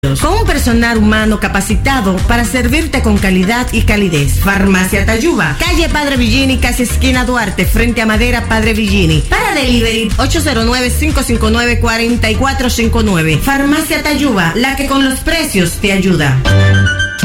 con un personal humano capacitado para servirte con calidad y calidez. Farmacia Tayuba, calle Padre Villini, casi esquina Duarte, frente a Madera Padre Villini. Para delivery, 809-559-4459. Farmacia Tayuba, la que con los precios te ayuda.